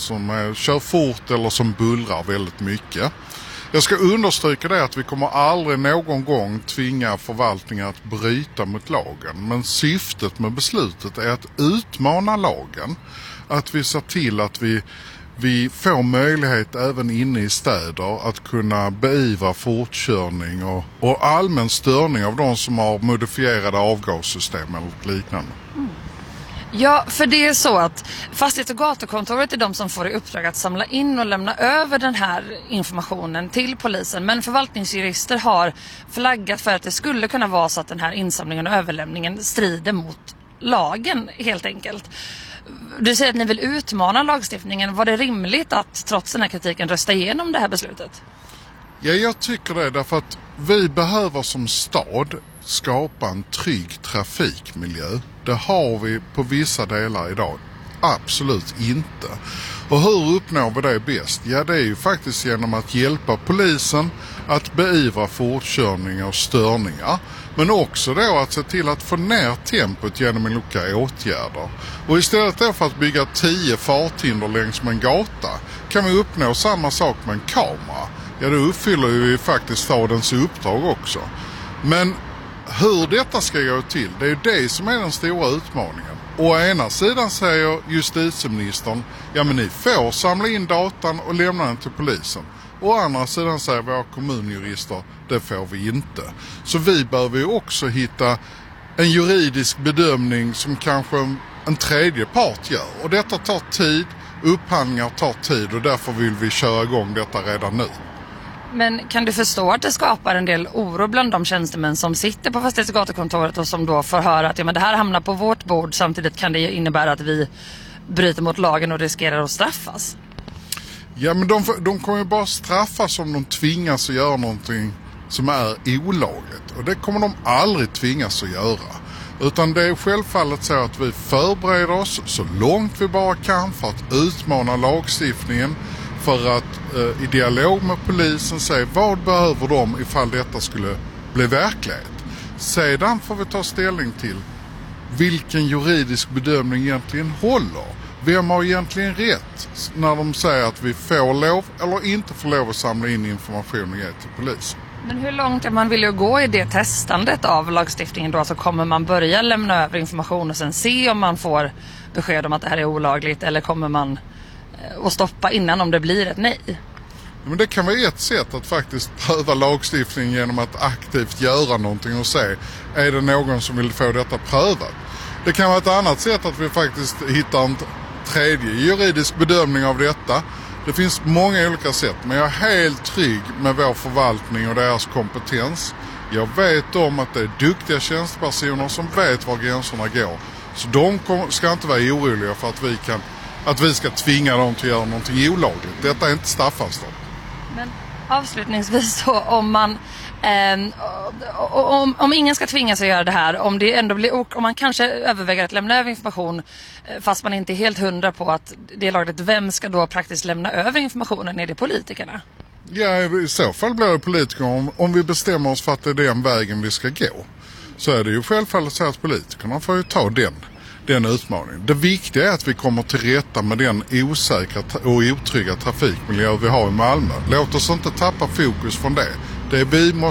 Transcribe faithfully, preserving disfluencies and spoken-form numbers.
som eh, kör fort eller som bullrar väldigt mycket. Jag ska understryka det att vi kommer aldrig någon gång tvinga förvaltningen att bryta mot lagen. Men syftet med beslutet är att utmana lagen. Att vi ser till att vi, vi får möjlighet även inne i städer att kunna beivra fortkörning och, och allmän störning av de som har modifierade avgassystem eller liknande. Mm. Ja, för det är så att fastighets- och gatukontoret är de som får i uppdrag att samla in och lämna över den här informationen till polisen. Men förvaltningsjurister har flaggat för att det skulle kunna vara så att den här insamlingen och överlämningen strider mot lagen helt enkelt. Du säger att ni vill utmana lagstiftningen. Var det rimligt att trots den här kritiken rösta igenom det här beslutet? Ja, jag tycker det därför att vi behöver som stad skapa en trygg trafikmiljö. Det har vi på vissa delar idag. Absolut inte. Och hur uppnår vi det bäst? Ja, det är ju faktiskt genom att hjälpa polisen att beivra fortkörningar och störningar. Men också då att se till att få ner tempot genom olika åtgärder. Och istället då för att bygga tio farthinder längs med en gata kan vi uppnå samma sak med en kamera. Ja, då uppfyller vi faktiskt stadens uppdrag också. Men hur detta ska gå till, det är ju det som är den stora utmaningen. Å ena sidan säger justitieministern, ja men ni får samla in datan och lämna den till polisen. Å andra sidan säger våra kommunjurister, det får vi inte. Så vi behöver ju också hitta en juridisk bedömning som kanske en, en tredje part gör. Och detta tar tid, upphandlingar tar tid och därför vill vi köra igång detta redan nu. Men kan du förstå att det skapar en del oro bland de tjänstemän som sitter på fastighets- och gatukontoret och som då får höra att ja, men det här hamnar på vårt bord, samtidigt kan det innebära att vi bryter mot lagen och riskerar att straffas? Ja, men de, de kommer ju bara straffas om de tvingas att göra någonting som är olagligt. Och det kommer de aldrig tvingas att göra. Utan det är självfallet så att vi förbereder oss så långt vi bara kan för att utmana lagstiftningen. För att eh, i dialog med polisen säga vad behöver de ifall detta skulle bli verklighet. Sedan får vi ta ställning till vilken juridisk bedömning egentligen håller. Vem har egentligen rätt när de säger att vi får lov eller inte får lov att samla in information och ge till polisen. Men hur långt är man villig att gå i det testandet av lagstiftningen då? Alltså kommer man börja lämna över information och sen se om man får besked om att det här är olagligt, eller kommer man att stoppa innan om det blir ett nej? Men det kan vara ett sätt att faktiskt pröva lagstiftningen genom att aktivt göra någonting och se, är det någon som vill få detta prövat? Det kan vara ett annat sätt att vi faktiskt hittar en tredje juridisk bedömning av detta. Det finns många olika sätt, men jag är helt trygg med vår förvaltning och deras kompetens. Jag vet om att det är duktiga tjänstepersoner som vet var gränserna går. Så de ska inte vara oroliga för att vi kan att vi ska tvinga dem till att göra någonting olagligt. Detta är inte straffas. Men avslutningsvis då, om man eh, om, om ingen ska tvingas att göra det här, om det ändå blir, om man kanske överväger att lämna över information fast man inte är helt hundra på att det är lagligt, vem ska då praktiskt lämna över informationen? Är det politikerna? Ja, i så fall blir det politiker. Om, om vi bestämmer oss för att det är den vägen vi ska gå, så är det ju självfallet så att politikerna får ju ta den den utmaningen. Det viktiga är att vi kommer till rätta med den osäkra och otrygga trafikmiljö vi har i Malmö. Låt oss inte tappa fokus från det. Det vi måste